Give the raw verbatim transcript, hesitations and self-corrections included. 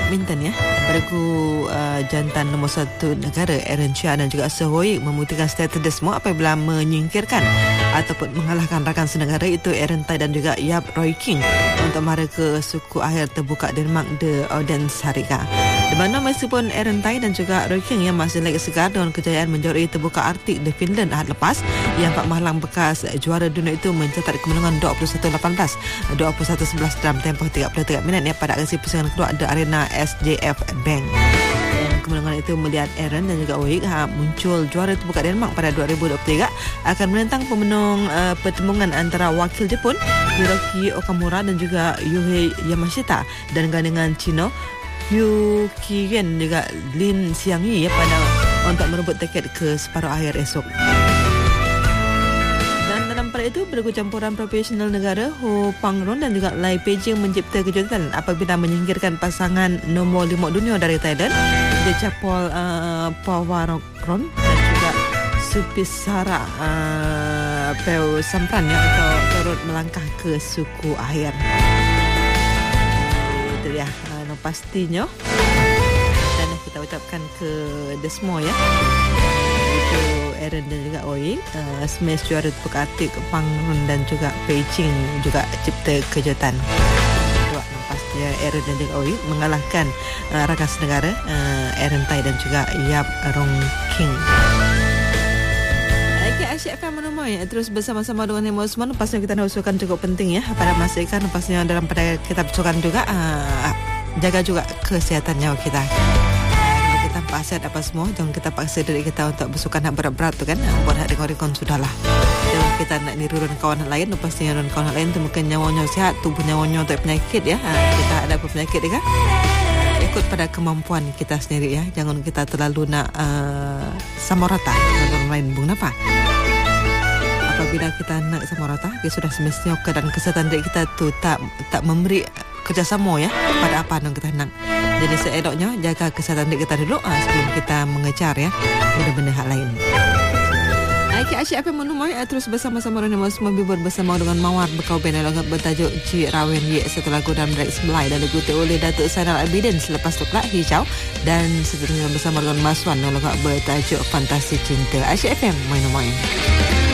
badminton ya. Bergu uh, jantan nombor satu negara Aaron Chia dan juga Seo Ho-yik membuktikan status desmo apabila menyingkirkan ataupun mengalahkan rakan senegara itu Aaron Tai dan juga Yap Roy King untuk mara ke suku akhir terbuka Denmark The Odense Harika. Di mana meskipun Aaron Tai dan juga Roy King yang masih lagi segar dengan kejayaan menjuarai terbuka Arctic di Finland ahad lepas, yang Pak Mahlang bekas juara dunia itu mencatat kemenangan dua puluh satu lapan belas, dua puluh satu sebelas dalam tempoh tiga puluh tiga minit ya pada aksi pusingan kedua The Arena S J F Bank. Dan kemenangan itu melihat Aaron dan juga Ho-yik ha, muncul juara terbuka Denmark pada dua ribu dua puluh tiga akan menentang pemenang uh, pertembungan antara wakil Jepun Hiroki Okamura dan juga Yuhei Yamashita dan gandingan Cina Yu Kigen juga Lin Xiangyi ya pada untuk merebut tiket ke separuh akhir esok. Pada itu, bergu campuran profesional negara Ho Pangron dan juga Lai Peijing mencipta kejutan apabila menyingkirkan pasangan nombor lima dunia dari Thailand, Dechapol uh, Pawarokron dan juga Supisara uh, Peu Sampran ya, untuk turut melangkah ke suku akhir. Itu dia uh, pastinya. Dan kita ucapkan ke Desmo ya. Aaron dan juga Ho-yik uh, smash juara terbuka Arctic Pangron dan juga Beijing juga cipta kejutan. Pasti Aaron dan juga Ho-yik mengalahkan uh, rakan senegara uh, Aaron Tai dan juga Yap Rong King. Okay, Asyik akan menemui terus bersama-sama dengan Nemo Osman. Pasnya kita nak usulkan cukup penting ya pada masa ikan. Pasnya dalam pada kita usulkan juga uh, jaga juga kesihatan nyawa kita. Tanpa aset apa semua, jangan kita paksa diri kita untuk bersukan hak berat-berat tu kan, buat hak rekon-rekon sudahlah. Jangan kita nak nirukan kawan lain, pasti nirukan kawan lain tu mungkin nyawanya sihat, tubuh nyawanya tak penyakit ya. Ha, kita ada penyakit ya kan? Ikut pada kemampuan kita sendiri ya. Jangan kita terlalu nak uh, sama rata dengan orang lain. Bung apa? Apabila kita nak sama rata, dia sudah semestinya keadaan kesihatan diri kita tu tak tak memberi kerjasama ya pada apa yang kita nak. Jadi seeloknya jaga kesihatan diri kita dulu ah, sebelum kita mengejar ya benda-benda hal lain. Aiki Asyik apa menumai terus bersama-sama dengan semua bibur bersama dengan Mawar Bekau Ben lagu bertajuk Cik Rawen Ye satu lagu dalam Black Semelai dan lagu oleh Datuk Sainal Abidin selepas Tuklak Hijau dan seterusnya bersama dengan Maswan lagu bertajuk Fantasi Cinta. Asyik F M main-main.